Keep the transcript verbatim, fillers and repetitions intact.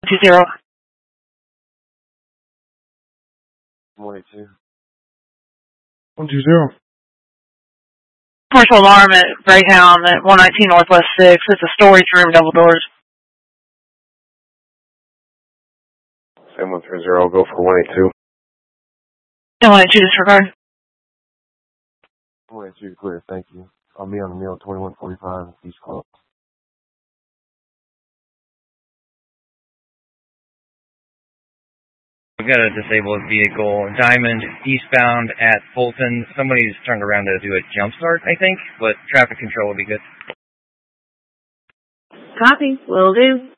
Two zero. one eight two. one two zero. Commercial alarm at Greyhound at one nineteen Northwest six. It's a storage room, double doors. seven one three zero, I'll go for one eight two. And one eight two disregard. one eight two clear, thank you. I'll be on the meal twenty-one forty-five East Club. We've got a disabled vehicle, Diamond, eastbound at Fulton. Somebody's turned around to do a jump start, I think, but traffic control would be good. Copy. Will do.